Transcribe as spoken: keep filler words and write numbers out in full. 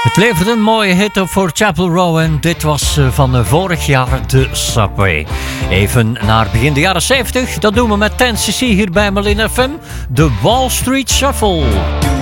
Het levert een mooie hit op voor Chapel Row en dit was van vorig jaar de Subway. Even naar begin de jaren zeventig, dat doen we met ten C C hier bij Malin F M, de Wall Street Shuffle.